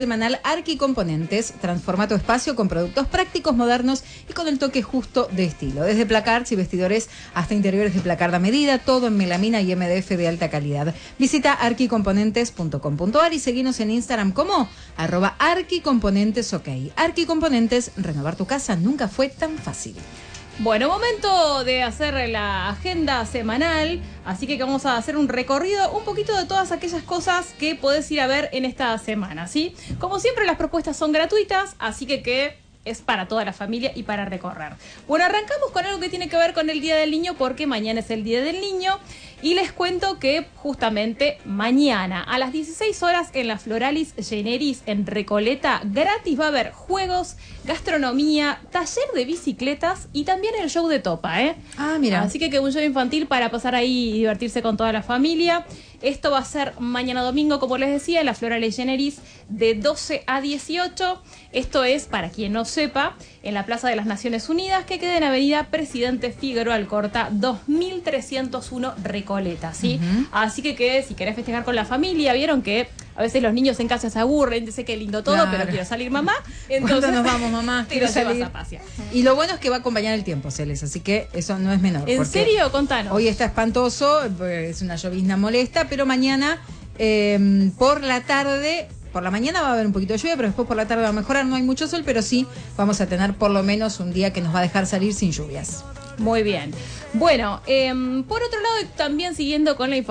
Semanal Arqui Componentes transforma tu espacio con productos prácticos, modernos y con el toque justo de estilo. Desde placards y vestidores hasta interiores de placard a medida, todo en melamina y MDF de alta calidad. Visita arquicomponentes.com.ar y seguinos en Instagram como @arquicomponentesok. Arqui Componentes, renovar tu casa nunca fue tan fácil. Bueno, momento de hacer la agenda semanal, así que vamos a hacer un recorrido un poquito de todas aquellas cosas que podés ir a ver en esta semana, ¿sí? Como siempre, las propuestas son gratuitas, así que es para toda la familia y para recorrer. Bueno, arrancamos con algo que tiene que ver con el Día del Niño, porque mañana es el Día del Niño, y les cuento que justamente mañana a las 16 horas en la Floralis Generis en Recoleta, gratis va a haber juegos, gastronomía, taller de bicicletas y también el show de Topa, ¿eh? Ah, mira. Así que un show infantil para pasar ahí y divertirse con toda la familia. Esto va a ser mañana domingo, como les decía, en la Floralis Generis de 12 a 18. Esto es, para quien no sepa, en la Plaza de las Naciones Unidas, que queda en Avenida Presidente Figueroa Alcorta, 2301 Recoleta, ¿sí? Así que si querés festejar con la familia, vieron que a veces los niños en casa se aburren, dice que lindo todo, Claro. pero quiero salir, mamá. Entonces, ¿Cuándo nos vamos, mamá? Te lo llevas a pasear. Y lo bueno es que va a acompañar el tiempo, Celes, así que eso no es menor. ¿En serio? Contanos. Hoy está espantoso, es una llovizna molesta, pero mañana por la tarde... Por la mañana va a haber un poquito de lluvia, pero después por la tarde va a mejorar. No hay mucho sol, pero sí vamos a tener por lo menos un día que nos va a dejar salir sin lluvias. Muy bien. Bueno, por otro lado, también siguiendo con la información.